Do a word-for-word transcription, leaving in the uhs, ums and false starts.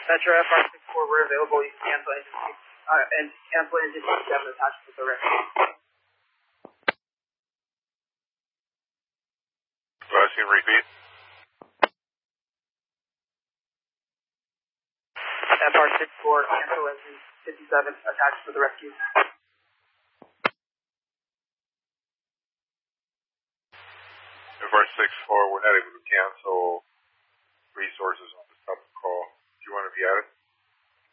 Metro F R six four, we're available. You can cancel engine uh, and cancel engine seven attached with the rescue. Last can repeat. F R six four, cancel engine fifty-seven attached with the rescue. F R six four, we're not able to cancel resources on this type of call. Do you want to be added?